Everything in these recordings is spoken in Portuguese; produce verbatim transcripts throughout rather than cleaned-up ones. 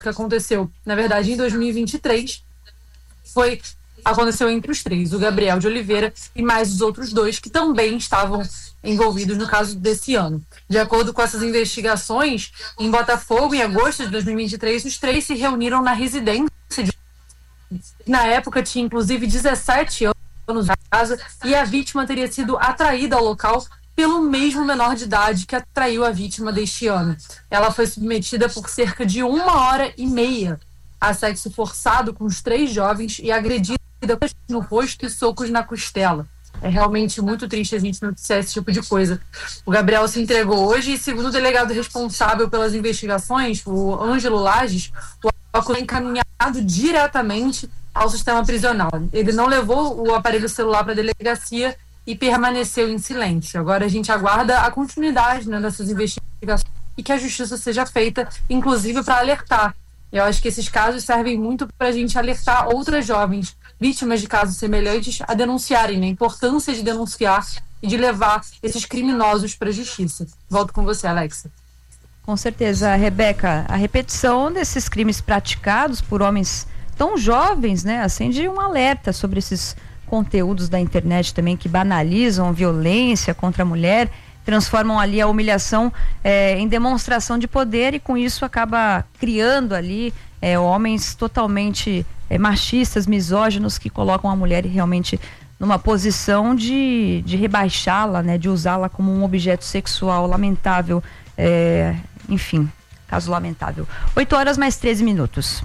que aconteceu, na verdade, em dois mil e vinte e três, foi, aconteceu entre os três, o Gabriel de Oliveira e mais os outros dois que também estavam envolvidos no caso desse ano. De acordo com essas investigações, em Botafogo, em agosto de dois mil e vinte e três, os três se reuniram na residência de... Na época, tinha inclusive dezessete anos na casa e a vítima teria sido atraída ao local pelo mesmo menor de idade que atraiu a vítima deste ano. Ela foi submetida por cerca de uma hora e meia a sexo forçado com os três jovens e agredida no rosto e socos na costela. É realmente muito triste a gente noticiar esse tipo de coisa. O Gabriel se entregou hoje e, segundo o delegado responsável pelas investigações, o Ângelo Lages, o álcool foi encaminhado diretamente ao sistema prisional. Ele não levou o aparelho celular para a delegacia e permaneceu em silêncio. Agora a gente aguarda a continuidade, né, dessas investigações e que a justiça seja feita, inclusive para alertar. Eu acho que esses casos servem muito para a gente alertar outras jovens vítimas de casos semelhantes a denunciarem, né, a importância de denunciar e de levar esses criminosos para a justiça. Volto com você, Alexa. Com certeza, Rebeca. A repetição desses crimes praticados por homens tão jovens, né, acende um alerta sobre esses conteúdos da internet também que banalizam violência contra a mulher, transformam ali a humilhação eh, em demonstração de poder e com isso acaba criando ali eh, homens totalmente eh, machistas, misóginos, que colocam a mulher realmente numa posição de, de rebaixá-la, né, de usá-la como um objeto sexual. Lamentável, eh, enfim, caso lamentável. oito horas mais treze minutos.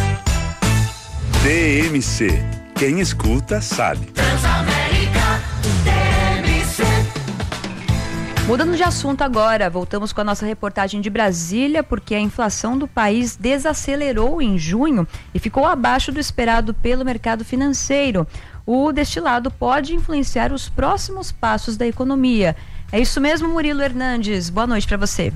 D M C. Quem escuta sabe. Transamérica, D M C. Mudando de assunto agora, voltamos com a nossa reportagem de Brasília, porque a inflação do país desacelerou em junho e ficou abaixo do esperado pelo mercado financeiro. O destilado pode influenciar os próximos passos da economia. É isso mesmo, Murilo Hernandes. Boa noite para você.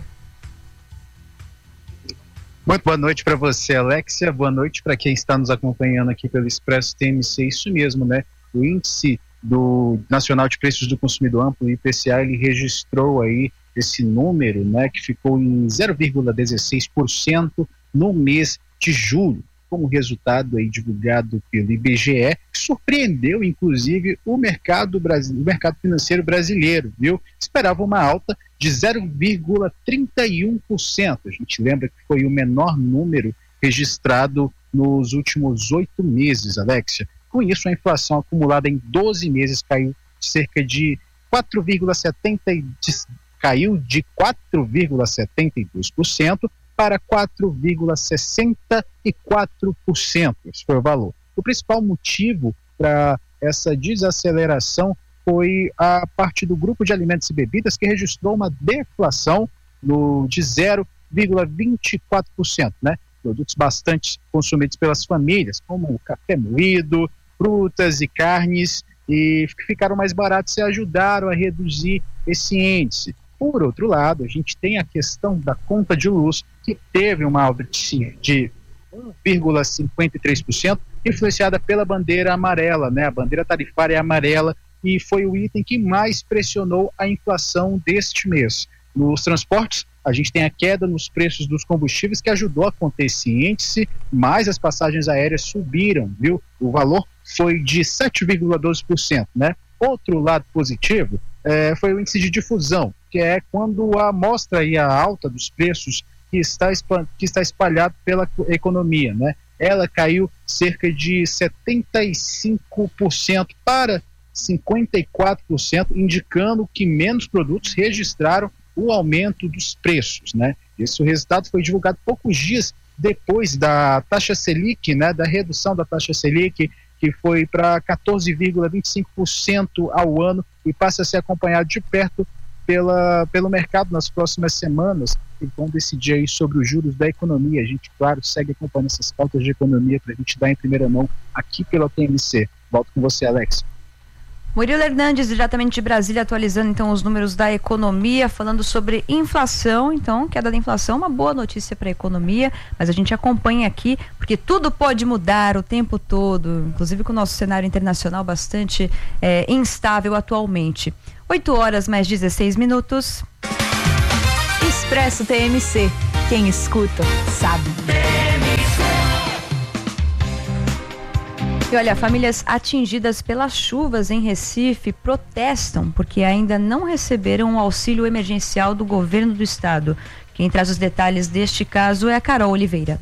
Muito boa noite para você, Alexia. Boa noite para quem está nos acompanhando aqui pelo Expresso T M C. Isso mesmo, né? O índice do Nacional de Preços do Consumidor Amplo, o I P C A, ele registrou aí esse número, né? Que ficou em zero vírgula dezesseis por cento no mês de julho, como resultado aí divulgado pelo I B G E, que surpreendeu inclusive o mercado brasileiro, o mercado financeiro brasileiro, viu? Esperava uma alta de zero vírgula trinta e um por cento. A gente lembra que foi o menor número registrado nos últimos oito meses, Alexia. Com isso, a inflação acumulada em doze meses caiu cerca de quatro vírgula setenta por cento, caiu de quatro vírgula setenta e dois por cento para quatro vírgula sessenta e quatro por cento. Esse foi o valor. O principal motivo para essa desaceleração foi a parte do grupo de alimentos e bebidas, que registrou uma deflação no, de zero vírgula vinte e quatro por cento, né? Produtos bastante consumidos pelas famílias, como o café moído, frutas e carnes, e ficaram mais baratos e ajudaram a reduzir esse índice. Por outro lado, a gente tem a questão da conta de luz, que teve uma alta de um vírgula cinquenta e três por cento, influenciada pela bandeira amarela, né? A bandeira tarifária amarela, e foi o item que mais pressionou a inflação deste mês. Nos transportes, a gente tem a queda nos preços dos combustíveis, que ajudou a conter esse índice, mas as passagens aéreas subiram, viu? O valor foi de sete vírgula doze por cento, né? Outro lado positivo é, foi o índice de difusão, que é quando a mostra aí a alta dos preços que está, que está espalhado pela economia, né? Ela caiu cerca de setenta e cinco por cento para cinquenta e quatro por cento, indicando que menos produtos registraram o aumento dos preços, né? Esse resultado foi divulgado poucos dias depois da taxa Selic, né? Da redução da taxa Selic, que foi para quatorze vírgula vinte e cinco por cento ao ano e passa a ser acompanhado de perto pela, pelo mercado nas próximas semanas, que vão decidir aí sobre os juros da economia. A gente, claro, segue acompanhando essas pautas de economia para a gente dar em primeira mão aqui pela T M C. Volto com você, Alex. Murilo Hernandes, diretamente de Brasília, atualizando então os números da economia, falando sobre inflação. Então, queda da inflação, uma boa notícia para a economia, mas a gente acompanha aqui, porque tudo pode mudar o tempo todo, inclusive com o nosso cenário internacional bastante é, instável atualmente. oito horas mais dezesseis minutos. Expresso T M C. Quem escuta, sabe. E olha, famílias atingidas pelas chuvas em Recife protestam porque ainda não receberam o auxílio emergencial do governo do estado. Quem traz os detalhes deste caso é a Carol Oliveira.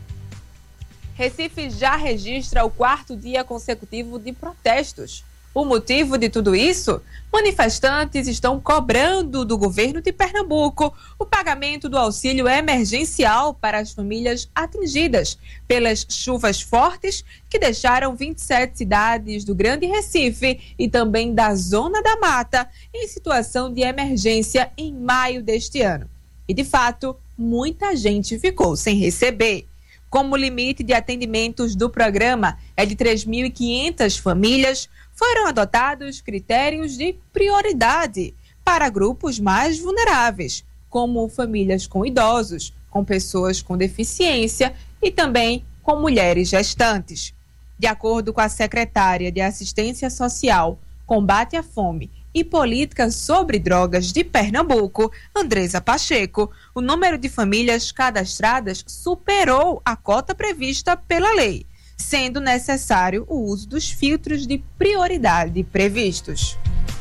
Recife já registra o quarto dia consecutivo de protestos. O motivo de tudo isso? Manifestantes estão cobrando do governo de Pernambuco o pagamento do auxílio emergencial para as famílias atingidas pelas chuvas fortes que deixaram vinte e sete cidades do Grande Recife e também da Zona da Mata em situação de emergência em maio deste ano. E, de fato, muita gente ficou sem receber. Como o limite de atendimentos do programa é de três mil e quinhentas famílias, foram adotados critérios de prioridade para grupos mais vulneráveis, como famílias com idosos, com pessoas com deficiência e também com mulheres gestantes. De acordo com a secretária de Assistência Social, Combate à Fome e Política sobre Drogas de Pernambuco, Andresa Pacheco, o número de famílias cadastradas superou a cota prevista pela lei, sendo necessário o uso dos filtros de prioridade previstos.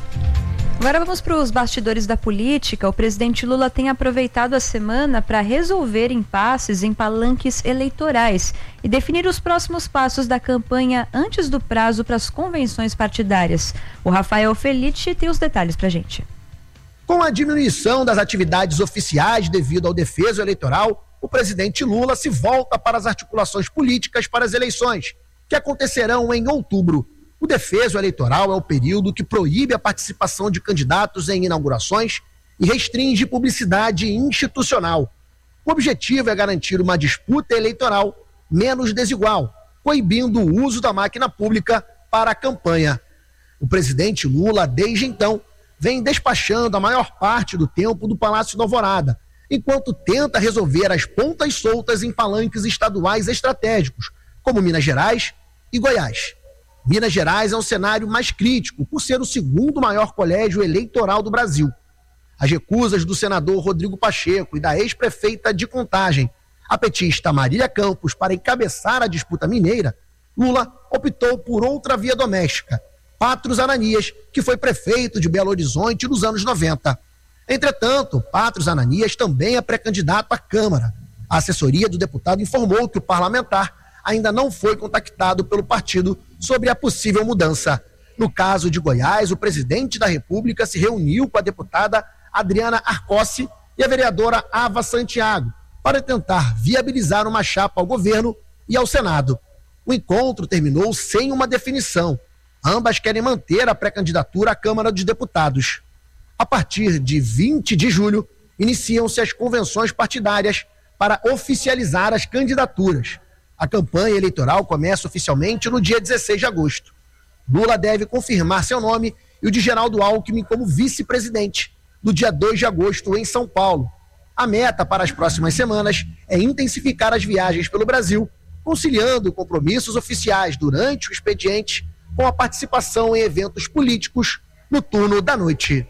Agora vamos para os bastidores da política. O presidente Lula tem aproveitado a semana para resolver impasses em palanques eleitorais e definir os próximos passos da campanha antes do prazo para as convenções partidárias. O Rafael Felice tem os detalhes para a gente. Com a diminuição das atividades oficiais devido ao defeso eleitoral, o presidente Lula se volta para as articulações políticas para as eleições, que acontecerão em outubro. O defeso eleitoral é o período que proíbe a participação de candidatos em inaugurações e restringe publicidade institucional. O objetivo é garantir uma disputa eleitoral menos desigual, coibindo o uso da máquina pública para a campanha. O presidente Lula, desde então, vem despachando a maior parte do tempo do Palácio da Alvorada, enquanto tenta resolver as pontas soltas em palanques estaduais estratégicos, como Minas Gerais e Goiás. Minas Gerais é um cenário mais crítico, por ser o segundo maior colégio eleitoral do Brasil. As recusas do senador Rodrigo Pacheco e da ex-prefeita de Contagem, a petista Marília Campos, para encabeçar a disputa mineira, Lula optou por outra via doméstica, Patros Ananias, que foi prefeito de Belo Horizonte nos anos noventa. Entretanto, Patros Ananias também é pré-candidato à Câmara. A assessoria do deputado informou que o parlamentar ainda não foi contactado pelo partido sobre a possível mudança. No caso de Goiás, o presidente da República se reuniu com a deputada Adriana Arcossi e a vereadora Ava Santiago para tentar viabilizar uma chapa ao governo e ao Senado. O encontro terminou sem uma definição. Ambas querem manter a pré-candidatura à Câmara dos Deputados. A partir de vinte de julho, iniciam-se as convenções partidárias para oficializar as candidaturas. A campanha eleitoral começa oficialmente no dia dezesseis de agosto. Lula deve confirmar seu nome e o de Geraldo Alckmin como vice-presidente no dia dois de agosto em São Paulo. A meta para as próximas semanas é intensificar as viagens pelo Brasil, conciliando compromissos oficiais durante o expediente com a participação em eventos políticos no turno da noite.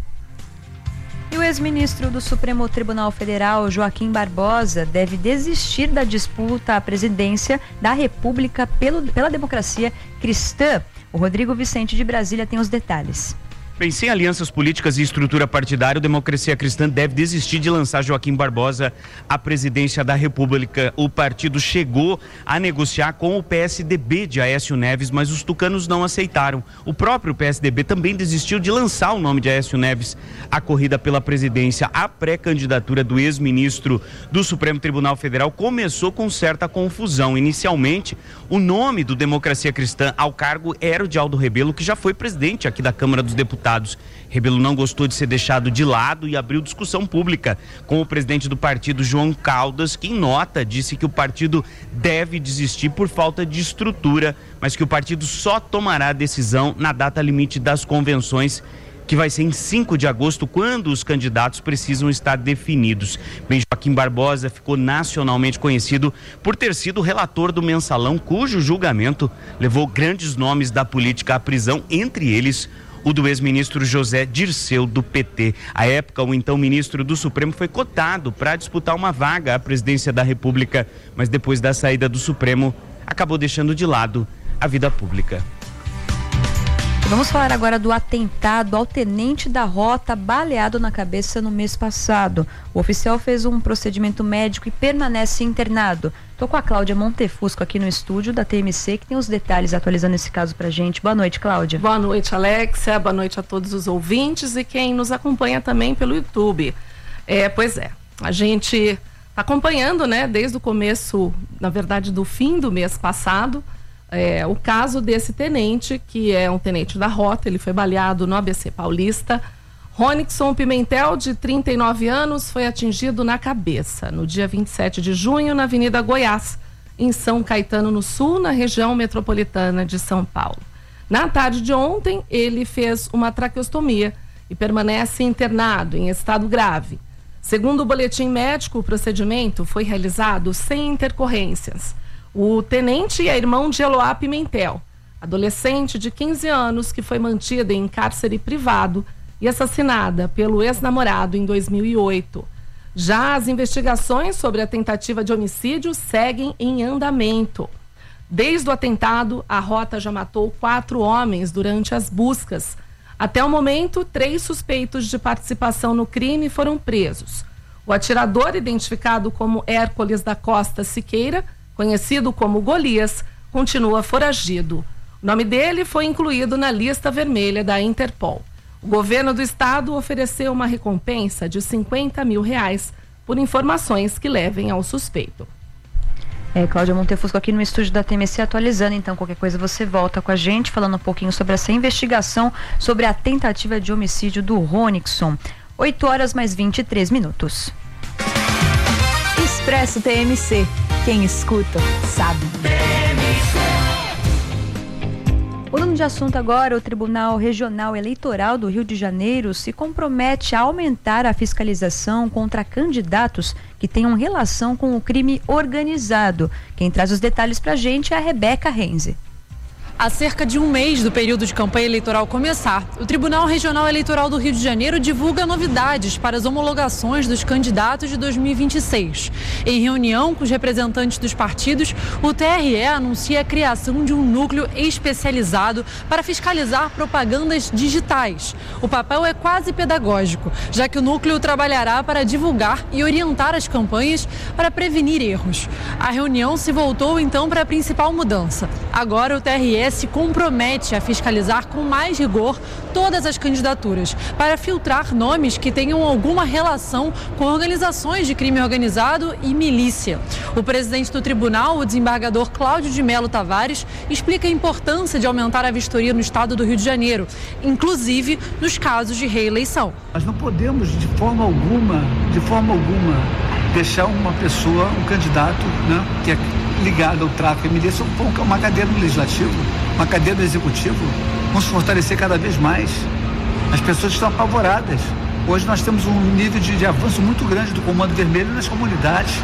E o ex-ministro do Supremo Tribunal Federal, Joaquim Barbosa, deve desistir da disputa à presidência da República pelo, pela democracia cristã. O Rodrigo Vicente de Brasília tem os detalhes. Bem, sem alianças políticas e estrutura partidária, o Democracia Cristã deve desistir de lançar Joaquim Barbosa à presidência da República. O partido chegou a negociar com o P S D B de Aécio Neves, mas os tucanos não aceitaram. O próprio P S D B também desistiu de lançar o nome de Aécio Neves à corrida pela presidência. A pré-candidatura do ex-ministro do Supremo Tribunal Federal começou com certa confusão. Inicialmente, o nome do Democracia Cristã ao cargo era o de Aldo Rebelo, que já foi presidente aqui da Câmara dos Deputados. Rebelo não gostou de ser deixado de lado e abriu discussão pública com o presidente do partido, João Caldas, que em nota disse que o partido deve desistir por falta de estrutura, mas que o partido só tomará a decisão na data limite das convenções, que vai ser em cinco de agosto, quando os candidatos precisam estar definidos. Bem, Joaquim Barbosa ficou nacionalmente conhecido por ter sido relator do Mensalão, cujo julgamento levou grandes nomes da política à prisão, entre eles o do ex-ministro José Dirceu, do P T. À época, o então ministro do Supremo foi cotado para disputar uma vaga à presidência da República, mas depois da saída do Supremo, acabou deixando de lado à vida pública. Vamos falar agora do atentado ao tenente da rota baleado na cabeça no mês passado. O oficial fez um procedimento médico e permanece internado. Estou com a Cláudia Montefusco aqui no estúdio da T M C, que tem os detalhes atualizando esse caso pra gente. Boa noite, Cláudia. Boa noite, Alexia. Boa noite a todos os ouvintes e quem nos acompanha também pelo YouTube. É, pois é, a gente está acompanhando, né, desde o começo, na verdade, do fim do mês passado, É, o caso desse tenente, que é um tenente da rota, ele foi baleado no A B C Paulista. Ronixon Pimentel, de trinta e nove anos, foi atingido na cabeça no dia vinte e sete de junho, na Avenida Goiás, em São Caetano, no Sul, na região metropolitana de São Paulo. Na tarde de ontem, ele fez uma traqueostomia e permanece internado em estado grave. Segundo o boletim médico, o procedimento foi realizado sem intercorrências. O tenente é irmão de Eloá Pimentel, adolescente de quinze anos que foi mantida em cárcere privado e assassinada pelo ex-namorado em dois mil e oito. Já as investigações sobre a tentativa de homicídio seguem em andamento. Desde o atentado, a rota já matou quatro homens durante as buscas. Até o momento, três suspeitos de participação no crime foram presos. O atirador, identificado como Hércules da Costa Siqueira, conhecido como Golias, continua foragido. O nome dele foi incluído na lista vermelha da Interpol. O governo do estado ofereceu uma recompensa de cinquenta mil reais por informações que levem ao suspeito. É, Cláudia Montefusco aqui no estúdio da T M C atualizando, então qualquer coisa você volta com a gente, falando um pouquinho sobre essa investigação, sobre a tentativa de homicídio do Ronixon. oito horas mais vinte e três minutos. Expresso T M C. Quem escuta, sabe. Mudando de assunto agora, o Tribunal Regional Eleitoral do Rio de Janeiro se compromete a aumentar a fiscalização contra candidatos que tenham relação com o crime organizado. Quem traz os detalhes pra gente é a Rebeca Renze. Há cerca de um mês do período de campanha eleitoral começar, o Tribunal Regional Eleitoral do Rio de Janeiro divulga novidades para as homologações dos candidatos de dois mil e vinte e seis. Em reunião com os representantes dos partidos, o T R E anuncia a criação de um núcleo especializado para fiscalizar propagandas digitais. O papel é quase pedagógico, já que o núcleo trabalhará para divulgar e orientar as campanhas para prevenir erros. A reunião se voltou então para a principal mudança. Agora o T R E se compromete a fiscalizar com mais rigor todas as candidaturas, para filtrar nomes que tenham alguma relação com organizações de crime organizado e milícia. O presidente do tribunal, o desembargador Cláudio de Melo Tavares, explica a importância de aumentar a vistoria no estado do Rio de Janeiro, inclusive nos casos de reeleição. Nós não podemos, de forma alguma, de forma alguma, deixar uma pessoa, um candidato, né, que é ligado ao tráfico e milícia, uma cadeira no legislativo, uma cadeira no executivo. Vamos fortalecer cada vez mais. As pessoas estão apavoradas. Hoje nós temos um nível de, de avanço muito grande do Comando Vermelho nas comunidades.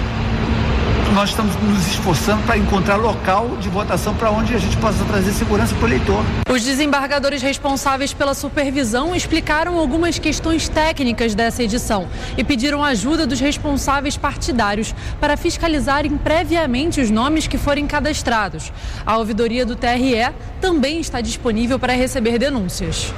Nós estamos nos esforçando para encontrar local de votação para onde a gente possa trazer segurança para o eleitor. Os desembargadores responsáveis pela supervisão explicaram algumas questões técnicas dessa edição e pediram ajuda dos responsáveis partidários para fiscalizarem previamente os nomes que forem cadastrados. A ouvidoria do T R E também está disponível para receber denúncias.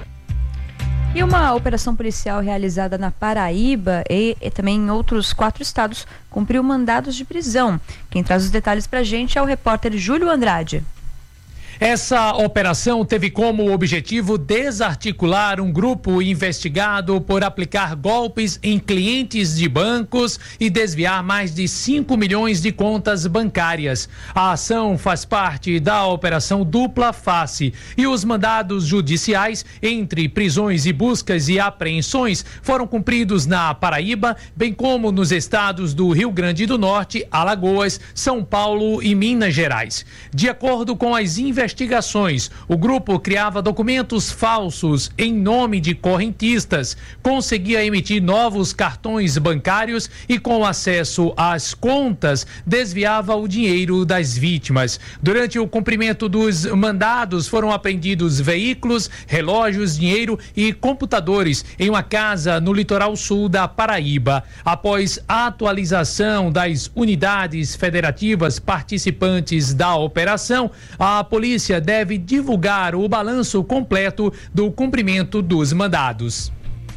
E uma operação policial realizada na Paraíba e, e também em outros quatro estados cumpriu mandados de prisão. Quem traz os detalhes pra gente é o repórter Júlio Andrade. Essa operação teve como objetivo desarticular um grupo investigado por aplicar golpes em clientes de bancos e desviar mais de cinco milhões de contas bancárias. A ação faz parte da Operação Dupla Face e os mandados judiciais entre prisões e buscas e apreensões foram cumpridos na Paraíba, bem como nos estados do Rio Grande do Norte, Alagoas, São Paulo e Minas Gerais. De acordo com as investigações investigações. O grupo criava documentos falsos em nome de correntistas, conseguia emitir novos cartões bancários e, com acesso às contas, desviava o dinheiro das vítimas. Durante o cumprimento dos mandados, foram apreendidos veículos, relógios, dinheiro e computadores em uma casa no litoral sul da Paraíba. Após a atualização das unidades federativas participantes da operação, a polícia deve divulgar o balanço completo do cumprimento dos mandados.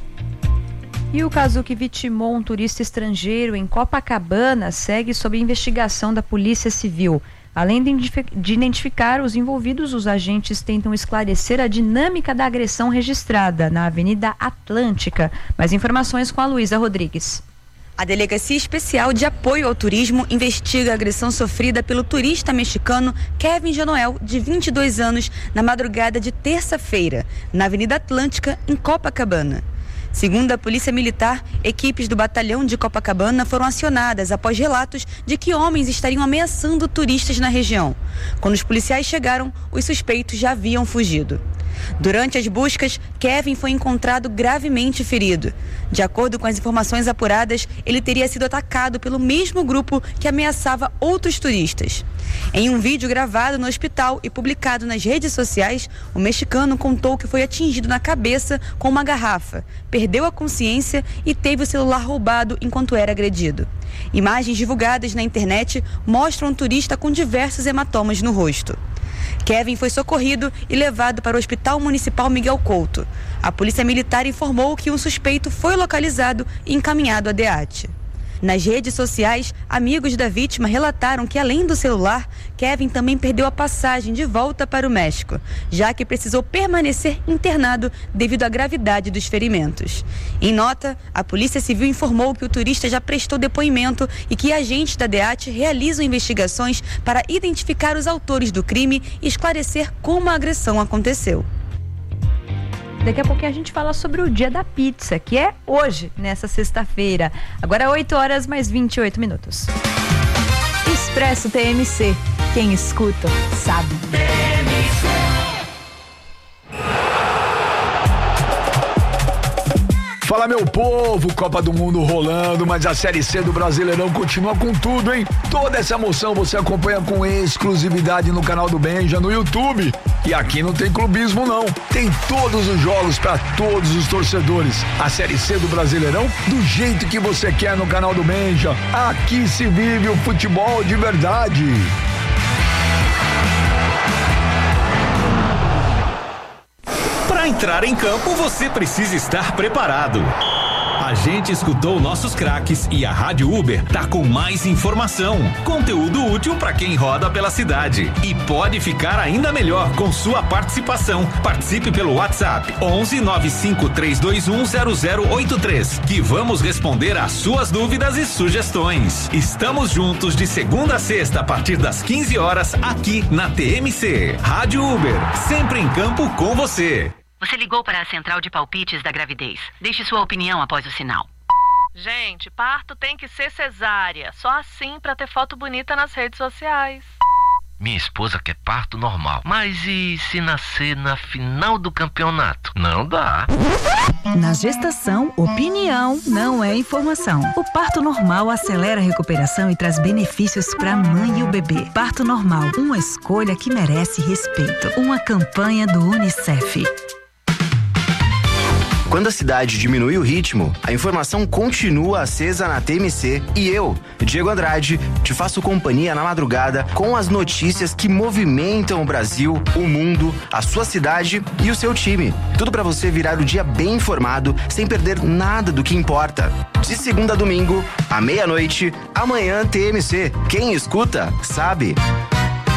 E o caso que vitimou um turista estrangeiro em Copacabana segue sob investigação da Polícia Civil. Além de identificar os envolvidos, os agentes tentam esclarecer a dinâmica da agressão registrada na Avenida Atlântica. Mais informações com a Luísa Rodrigues. A Delegacia Especial de Apoio ao Turismo investiga a agressão sofrida pelo turista mexicano Kevin Janoel, de vinte e dois anos, na madrugada de terça-feira, na Avenida Atlântica, em Copacabana. Segundo a Polícia Militar, equipes do Batalhão de Copacabana foram acionadas após relatos de que homens estariam ameaçando turistas na região. Quando os policiais chegaram, os suspeitos já haviam fugido. Durante as buscas, Kevin foi encontrado gravemente ferido. De acordo com as informações apuradas, ele teria sido atacado pelo mesmo grupo que ameaçava outros turistas. Em um vídeo gravado no hospital e publicado nas redes sociais, o mexicano contou que foi atingido na cabeça com uma garrafa, perdeu a consciência e teve o celular roubado enquanto era agredido. Imagens divulgadas na internet mostram um turista com diversos hematomas no rosto. Kevin foi socorrido e levado para o Hospital Municipal Miguel Couto. A Polícia Militar informou que um suspeito foi localizado e encaminhado à DEAT. Nas redes sociais, amigos da vítima relataram que, além do celular, Kevin também perdeu a passagem de volta para o México, já que precisou permanecer internado devido à gravidade dos ferimentos. Em nota, a Polícia Civil informou que o turista já prestou depoimento e que agentes da DEAT realizam investigações para identificar os autores do crime e esclarecer como a agressão aconteceu. Daqui a pouquinho a gente fala sobre o Dia da Pizza, que é hoje, nessa sexta-feira. Agora oito horas mais vinte e oito minutos. Expresso T M C. Quem escuta, sabe. Fala, meu povo, Copa do Mundo rolando, mas a Série C do Brasileirão continua com tudo, hein? Toda essa emoção você acompanha com exclusividade no canal do Benja, no YouTube. E aqui não tem clubismo, não. Tem todos os jogos para todos os torcedores. A Série C do Brasileirão do jeito que você quer no canal do Benja. Aqui se vive o futebol de verdade. Para entrar em campo, você precisa estar preparado. A gente escutou nossos craques e a Rádio Uber tá com mais informação, conteúdo útil para quem roda pela cidade. E pode ficar ainda melhor com sua participação. Participe pelo WhatsApp onze nove cinco três dois um zero zero oito três, que vamos responder às suas dúvidas e sugestões. Estamos juntos de segunda a sexta a partir das quinze horas aqui na T M C. Rádio Uber, sempre em campo com você. Você ligou para a central de palpites da gravidez. Deixe sua opinião após o sinal. Gente, parto tem que ser cesárea. Só assim para ter foto bonita nas redes sociais. Minha esposa quer parto normal. Mas e se nascer na final do campeonato? Não dá. Na gestação, opinião não é informação. O parto normal acelera a recuperação e traz benefícios para a mãe e o bebê. Parto normal, uma escolha que merece respeito. Uma campanha do Unicef. Quando a cidade diminui o ritmo, a informação continua acesa na T M C e eu, Diego Andrade, te faço companhia na madrugada com as notícias que movimentam o Brasil, o mundo, a sua cidade e o seu time. Tudo para você virar o dia bem informado, sem perder nada do que importa. De segunda a domingo, à meia-noite, amanhã T M C. Quem escuta, sabe.